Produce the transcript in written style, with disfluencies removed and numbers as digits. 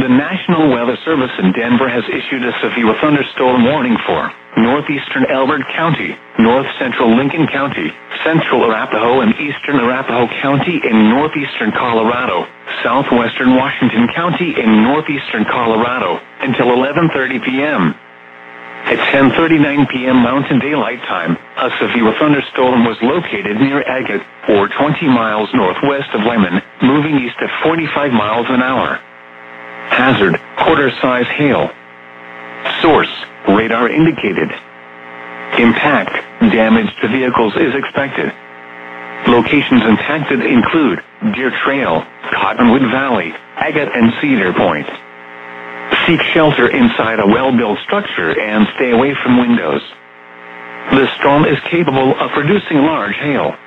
The National Weather Service in Denver has issued a severe thunderstorm warning for northeastern Elbert County, north central Lincoln County, central Arapahoe and eastern Arapahoe County in northeastern Colorado, southwestern Washington County in northeastern Colorado, until 11:30 p.m. At 10:39 p.m. Mountain Daylight Time, a severe thunderstorm was located near Agate, or 20 miles northwest of Lemon, moving east at 45 miles an hour. Hazard, quarter-size hail. Source, radar indicated. Impact, damage to vehicles is expected. Locations impacted include Deer Trail, Cottonwood Valley, Agate and Cedar Point. Seek shelter inside a well-built structure and stay away from windows. The storm is capable of producing large hail.